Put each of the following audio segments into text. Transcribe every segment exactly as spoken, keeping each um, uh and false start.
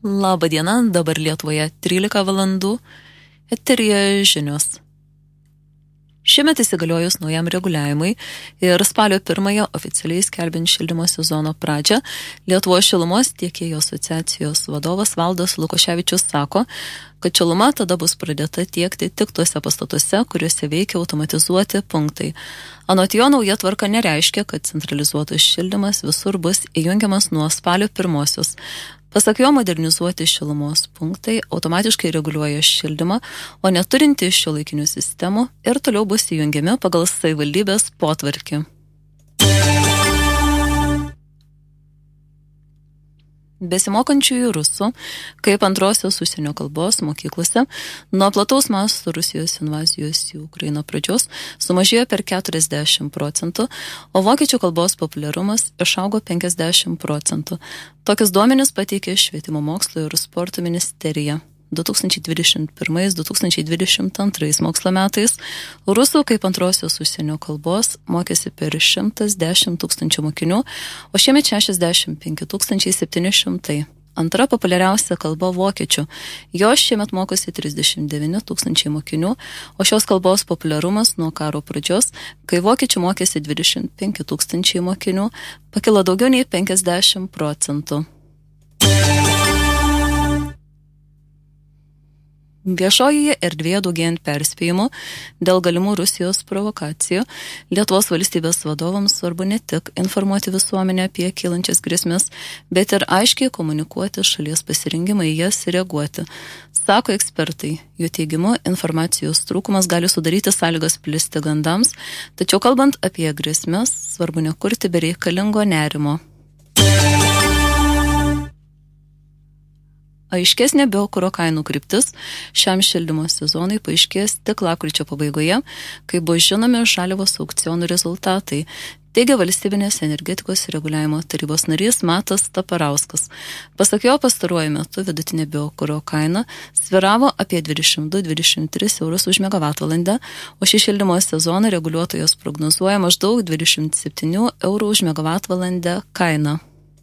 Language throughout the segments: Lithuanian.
Labą dieną, dabar Lietuvoje trylika valandų, eteryje žinios. Šiemet įsigaliojus naujam reguliavimui ir spalio pirmąją oficialiai skelbiant šildymo sezono pradžią, Lietuvos šilumos tiekėjų asociacijos vadovas Valdas Lukoševičius sako, kad šiluma tada bus pradėta tiekti tik tuose pastatuose, kuriuose veikia automatizuoti punktai. Anot jo, nauja tvarka nereiškia, kad centralizuotas šildymas visur bus įjungiamas nuo spalio pirmosios. Pasak jo, modernizuoti šilumos punktai automatiškai reguliuoja šildymą, o neturinti šiuolaikinių sistemų ir toliau bus įjungiami pagal savivaldybės potvarkį. Besimokančiųjų rusų, kaip antrosios užsienio kalbos mokyklose, nuo plataus masto Rusijos invazijos į Ukrainą pradžios sumažėjo per keturiasdešimt procentų, o vokiečių kalbos populiarumas išaugo penkiasdešimt procentų. Tokius duomenis pateikė Švietimo mokslo ir sporto ministerija. du tūkstančiai dvidešimt pirmais - du tūkstančiai dvidešimt antrais mokslo metais rusų kaip antrosios užsienio kalbos mokėsi per šimtas dešimt tūkstančių mokinių, o šiemet šešiasdešimt penki tūkstančiai septyni šimtai. Antra populiariausia kalba vokiečių. Jos šiemet mokosi trisdešimt devyni tūkstančiai mokinių, o šios kalbos populiarumas nuo karo pradžios, kai vokiečių mokėsi dvidešimt penki tūkstančiai mokinių, pakilo daugiau nei penkiasdešimt procentų. Viešojoje erdvėje daugėjant perspėjimų dėl galimų Rusijos provokacijų, Lietuvos valstybės vadovams svarbu ne tik informuoti visuomenę apie kylančias grėsmes, bet ir aiškiai komunikuoti šalies pasirengimą į jas reaguoti. Sako ekspertai, jų teigimu, informacijos trūkumas gali sudaryti sąlygas plisti gandams, tačiau kalbant apie grėsmes, svarbu nekurti bereikalingo nerimo. Aiškesnė biokuro kainų kryptis šiam šildymo sezonui paaiškės tik lapkričio pabaigoje, kai bus žinomi žaliavos aukcionų rezultatai, teigia Valstybinės energetikos reguliavimo tarybos narys Matas Taparauskas. Pasak jo, pastaruoju metu vidutinė biokuro kaina sviravo apie dvidešimt du dvidešimt tris eurus už megavatvalandę, o šį šildymo sezoną reguliuotojas prognozuoja maždaug dvidešimt septyni eurų už megavatvalandę kainą.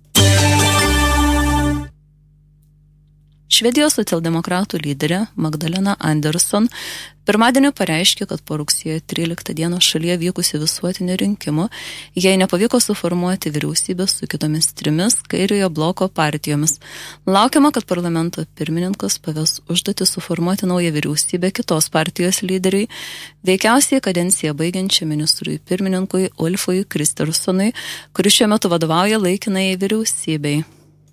Švedijos socialdemokratų lyderė Magdalena Andersson pirmadienį pareiškė, kad po rugsėjo tryliktą dieną šalyje vykusių visuotinių rinkimų jai nepavyko suformuoti vyriausybės su kitomis trimis kairiojo bloko partijomis. Laukiama, kad parlamento pirmininkas paves užduotį suformuoti naują vyriausybę kitos partijos lyderiui, veikiausiai kadenciją baigiančiam ministrui pirmininkui Ulfui Kristerssonui, kuris šiuo metu vadovauja laikinai vyriausybei.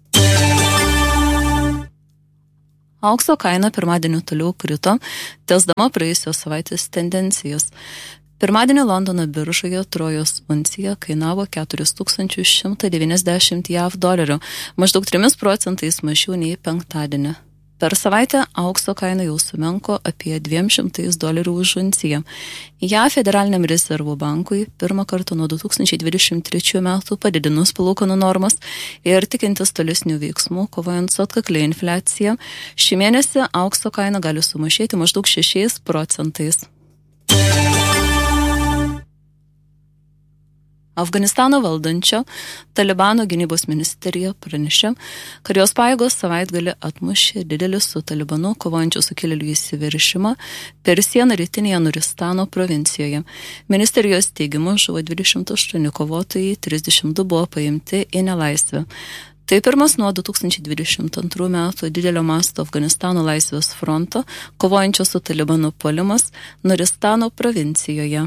Aukso kaina pirmadienį toliau krito, tęsdama praėjusios savaitės tendencijas. Pirmadienį Londono biržoje trojos uncija kainavo keturis tūkstančius šimtą devyniasdešimt jav dolerių, maždaug trimis procentais mažiau nei penktadienį. Per savaitę aukso kaina jau sumenko apie dviem šimtais dolerių už unciją. jav Federaliniam rezervų bankui pirmą kartą nuo du tūkstančiai dvidešimt trečiųjų metų padidinus palūkanų normas ir tikintis tolesnių veiksmų, kovojant su atkaklia infliacija, šį mėnesį aukso kaina gali sumažėti maždaug šešiais procentais. Afganistano valdančio Talibano gynybos ministerija pranešė, kad jos pajėgos savaitgalį atmušė didelį su Talibanu kovojančių sukilėlių įsiveržimą per sieną rytinėje Nuristano provincijoje. Ministerijos teigimu žuvo dvidešimt aštuoni kovotojai, trisdešimt du buvo paimti į nelaisvę. Tai pirmas nuo du tūkstančiai dvidešimt antrų metų didelio masto Afganistano laisvės fronto kovojančio su Talibanu puolimas Nuristano provincijoje.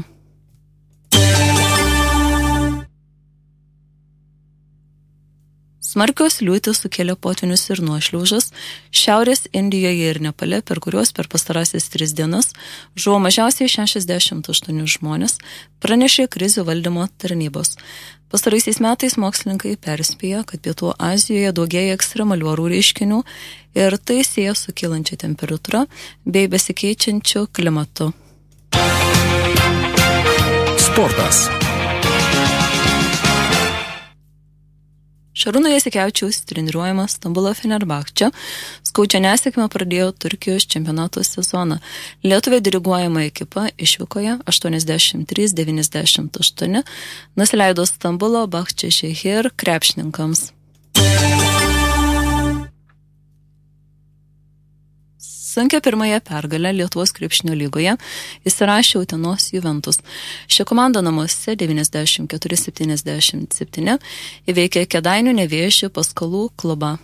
Smarkios liūtys sukėlė potvynius ir nuošliaužas Šiaurės Indijoje ir Nepale, per kuriuos per pastarąsias tris dienas žuvo mažiausiai šešiasdešimt aštuoni žmonės, pranešė krizių valdymo tarnybos. Pastaraisiais metais mokslininkai perspėjo, kad Pietų Azijoje daugėja ekstremalių orų reiškinių ir tai sieja su kylančia temperatūra bei besikeičiančiu klimatu. Sportas. Šarūno Jasikevičiaus treniruojamas Stambulo Fenerbahče skaudžią nesėkmę pradėjo Turkijos čempionato sezoną. Lietuvė diriguojama ekipa išvykoje aštuoniasdešimt trys devyniasdešimt aštuoni nusileido Stambulo Bahčešehir krepšininkams. Sunkia pirmąją pergalę Lietuvos krepšinio lygoje įsirašė Utenos Juventus. Ši komanda namuose devyniasdešimt keturi septyniasdešimt septyni įveikė Kėdainių Nevėžį Paskalų klubą.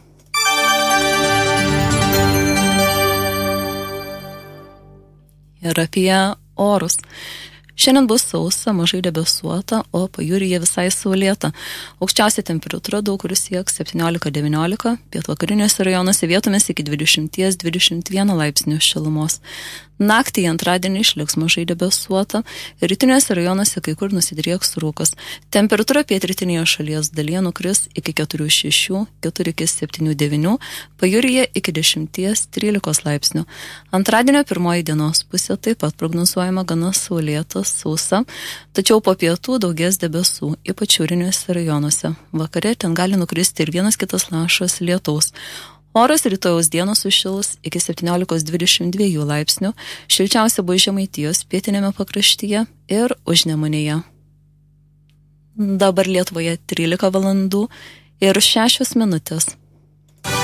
Ir apie orus. Šiandien bus sausa, mažai debesuota, o pajūryje visai saulėta. Aukščiausia temperatūra daug kur sieks septyniolika devyniolika, pietvakariniuose rajonuose vietomis iki dvidešimt dvidešimt vienas laipsnių šilumos. Naktį antradienį išliks mažai debesuota, rytiniuose rajonuose kai kur nusidrieks rūkas. Temperatūra pietrytinėje šalies dalyje nukris iki keturių šešių, keturi iki septynių devynių, pajūryje iki dešimt trylika laipsnių. Antradienio pirmoji dienos pusė taip pat prognozuojama gana saulėta, sausa, tačiau po pietų daugės debesų, ypač šiauriniuose rajonuose. Vakare ten gali nukristi ir vienas kitas lašas lietaus. Oras rytojaus dienos sušils iki septyniolika dvidešimt dviejų laipsnių, šilčiausia bus Žemaitijos pietinėme pakraštyje ir Užnemunėje. Dabar Lietuvoje trylika valandų ir šešios minutės.